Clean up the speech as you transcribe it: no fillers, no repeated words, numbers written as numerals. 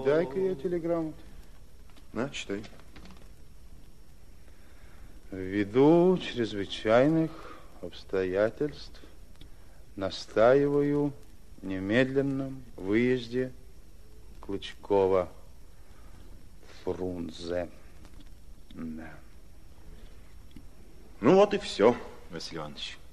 дай-ка я телеграмму. На, читай. Ввиду чрезвычайных обстоятельств настаиваю немедленном выезде Клычкова Фрунзе. Да. Ну вот и все, Василий Иванович.